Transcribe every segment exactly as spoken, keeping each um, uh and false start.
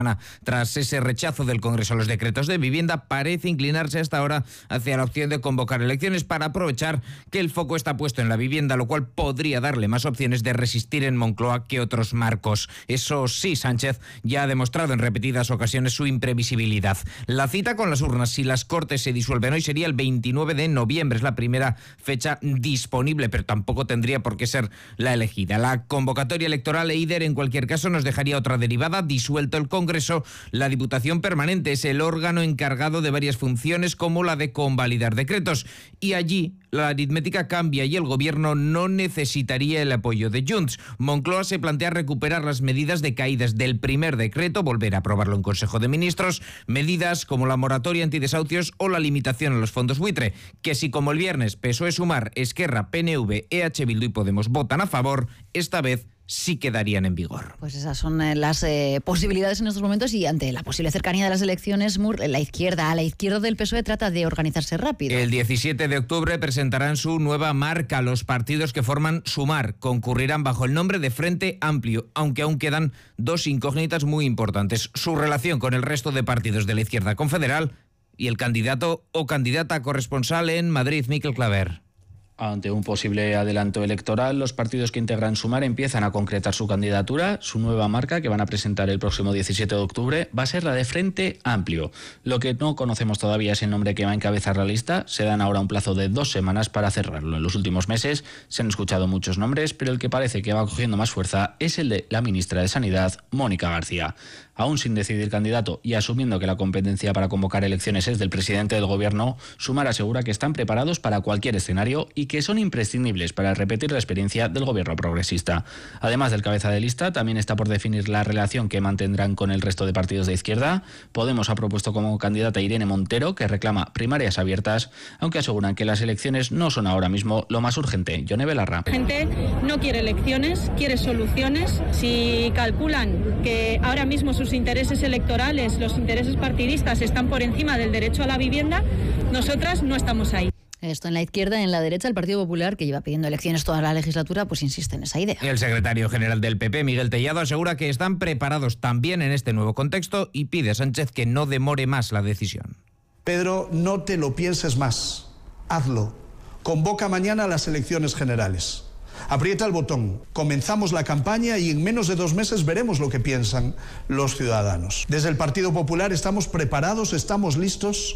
Tras ese rechazo del Congreso a los decretos de vivienda, parece inclinarse hasta ahora hacia la opción de convocar elecciones para aprovechar que el foco está puesto en la vivienda, lo cual podría darle más opciones de resistir en Moncloa que otros marcos. Eso sí, Sánchez ya ha demostrado en repetidas ocasiones su imprevisibilidad. La cita con las urnas, si las Cortes se disuelven hoy, sería el veintinueve de noviembre. Es la primera fecha disponible, pero tampoco tendría por qué ser la elegida. La convocatoria electoral EIDER, en cualquier caso, nos dejaría otra derivada. Disuelto el Congreso, la Diputación Permanente es el órgano encargado de varias funciones, como la de convalidar decretos, y allí la aritmética cambia y el Gobierno no necesitaría el apoyo de Junts. Moncloa se plantea recuperar las medidas decaídas del primer decreto, volver a aprobarlo en Consejo de Ministros, medidas como la moratoria antidesahucios o la limitación a los fondos buitre, que si como el viernes P S O E, Sumar, Esquerra, P N V, E H Bildu y Podemos votan a favor, esta vez sí quedarían en vigor. Pues esas son eh, las eh, posibilidades en estos momentos, y ante la posible cercanía de las elecciones, Mur, la izquierda, a la izquierda del P S O E trata de organizarse rápido. El diecisiete de octubre presentarán su nueva marca. Los partidos que forman Sumar concurrirán bajo el nombre de Frente Amplio, aunque aún quedan dos incógnitas muy importantes: su relación con el resto de partidos de la izquierda confederal y el candidato o candidata corresponsal en Madrid, Miquel Claver. Ante un posible adelanto electoral, los partidos que integran Sumar empiezan a concretar su candidatura. Su nueva marca, que van a presentar el próximo diecisiete de octubre, va a ser la de Frente Amplio. Lo que no conocemos todavía es el nombre que va a encabezar la lista. Se dan ahora un plazo de dos semanas para cerrarlo. En los últimos meses se han escuchado muchos nombres, pero el que parece que va cogiendo más fuerza es el de la ministra de Sanidad, Mónica García. Aún sin decidir candidato y asumiendo que la competencia para convocar elecciones es del presidente del Gobierno, Sumar asegura que están preparados para cualquier escenario y que son imprescindibles para repetir la experiencia del Gobierno progresista. Además del cabeza de lista, también está por definir la relación que mantendrán con el resto de partidos de izquierda. Podemos ha propuesto como candidata a Irene Montero, que reclama primarias abiertas, aunque aseguran que las elecciones no son ahora mismo lo más urgente. Yone Belarra. La gente no quiere elecciones, quiere soluciones. Si calculan que ahora mismo sus intereses electorales, los intereses partidistas están por encima del derecho a la vivienda, nosotras no estamos ahí. Esto en la izquierda. En la derecha, el Partido Popular, que lleva pidiendo elecciones toda la legislatura, pues insiste en esa idea. El secretario general del P P, Miguel Tellado, asegura que están preparados también en este nuevo contexto y pide a Sánchez que no demore más la decisión. Pedro, no te lo pienses más. Hazlo. Convoca mañana las elecciones generales. Aprieta el botón, comenzamos la campaña y en menos de dos meses veremos lo que piensan los ciudadanos. Desde el Partido Popular estamos preparados, estamos listos.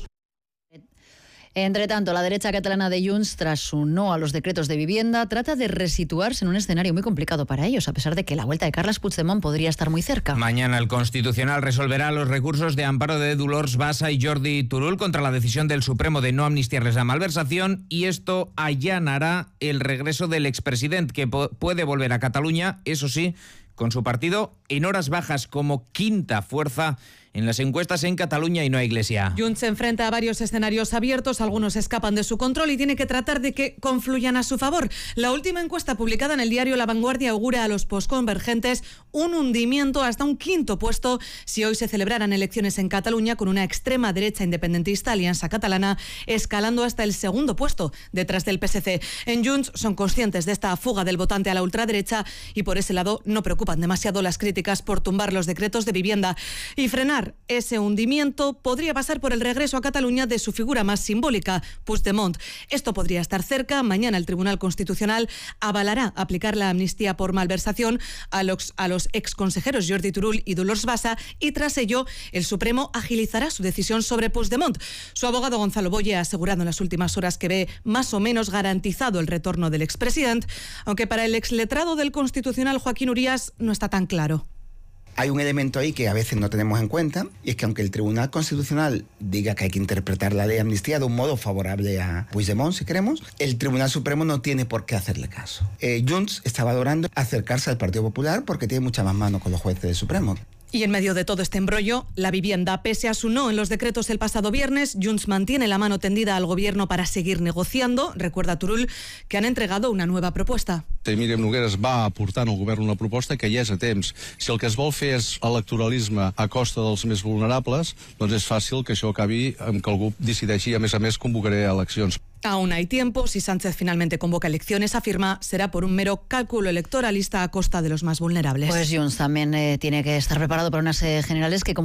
Entre tanto, la derecha catalana de Junts, tras su no a los decretos de vivienda, trata de resituarse en un escenario muy complicado para ellos, a pesar de que la vuelta de Carles Puigdemont podría estar muy cerca. Mañana el Constitucional resolverá los recursos de amparo de Dolors Bassa y Jordi Turull contra la decisión del Supremo de no amnistiarles la malversación, y esto allanará el regreso del expresidente, que puede volver a Cataluña, eso sí, con su partido en horas bajas como quinta fuerza en las encuestas en Cataluña y no a Iglesia. Junts se enfrenta a varios escenarios abiertos, algunos escapan de su control y tiene que tratar de que confluyan a su favor. La última encuesta publicada en el diario La Vanguardia augura a los posconvergentes un hundimiento hasta un quinto puesto si hoy se celebraran elecciones en Cataluña, con una extrema derecha independentista, Alianza Catalana, escalando hasta el segundo puesto, detrás del P S C. En Junts son conscientes de esta fuga del votante a la ultraderecha y por ese lado no preocupan demasiado las críticas por tumbar los decretos de vivienda. Y frenar ese hundimiento podría pasar por el regreso a Cataluña de su figura más simbólica, Puigdemont. Esto podría estar cerca. Mañana el Tribunal Constitucional avalará aplicar la amnistía por malversación a los, a los exconsejeros Jordi Turull y Dolors Bassa, y tras ello el Supremo agilizará su decisión sobre Puigdemont. Su abogado Gonzalo Boye ha asegurado en las últimas horas que ve más o menos garantizado el retorno del expresidente, aunque para el exletrado del Constitucional Joaquín Urías no está tan claro. Hay un elemento ahí que a veces no tenemos en cuenta, y es que aunque el Tribunal Constitucional diga que hay que interpretar la ley de amnistía de un modo favorable a Puigdemont, si queremos, el Tribunal Supremo no tiene por qué hacerle caso. Eh, Junts está valorando acercarse al Partido Popular porque tiene mucha más mano con los jueces del Supremo. Y en medio de todo este embrollo, la vivienda. Pese a su no en los decretos el pasado viernes, Junts mantiene la mano tendida al Gobierno para seguir negociando. Recuerda Turull que han entregado una nueva propuesta. Míriam Nogueras va aportar al Govern una proposta que ja és a temps. Si el que es vol fer és electoralisme a costa dels més vulnerables, doncs és fàcil que això acabi amb que algú decideixi, a més a més, convocaré eleccions. Aún hay tiempo. Si Sánchez finalmente convoca elecciones, afirma, será por un mero cálculo electoralista a costa de los más vulnerables. Pues Junts también eh, tiene que estar preparado para unas eh, generales que, como